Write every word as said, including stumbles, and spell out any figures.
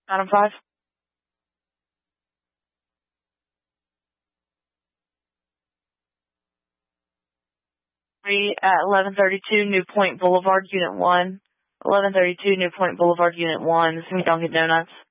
Item five. Three at eleven thirty-two New Point Boulevard, Unit one. eleven thirty-two New Point Boulevard, Unit one. This is Dunkin' Donuts.